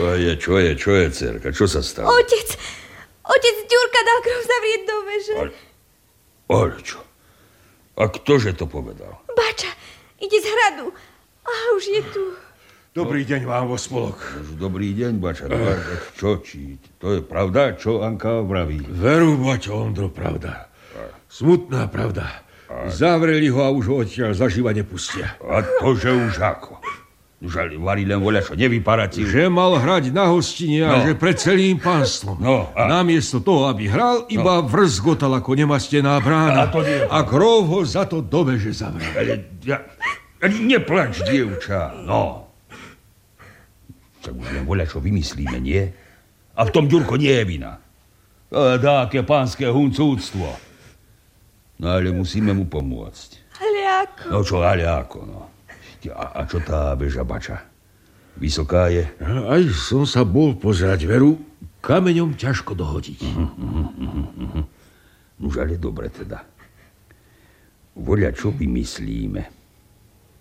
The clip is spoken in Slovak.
Čo je, dcerka? Čo sa stalo? Otec Ďurka dal krov zavrieť do veže. Ale čo? A ktože to povedal? Bača, ide z hradu. A už je tu. Dobrý deň vám, Vospolok. Dobrý deň, Bača. Čo, či to je pravda, čo Anka vraví? Veru, Bačo, Ondro, pravda. Smutná pravda. Zavreli ho a už ho odtiaľ zaživa nepustia. A to, že už ako? Že varí len voľa, čo nevyparáci. Že mal hrať na hostine a že pred celým pánstvom. Namiesto toho, aby hral, iba vrzgotal ako nemastená brána. A krov ho za to do veže zavrel. Neplač, dievča. Tak už len voľa, čo vymyslíme, nie? A v tom Ďurko nie je vina. Dáke pánske huncúctvo. No ale musíme mu pomôcť. Ale ako? Ale ako, A čo tá veža, Bača? Vysoká je? Aj som sa bol pozerať, veru, kameňom ťažko dohodiť. Už ale dobre teda. Voľa, čo vymyslíme?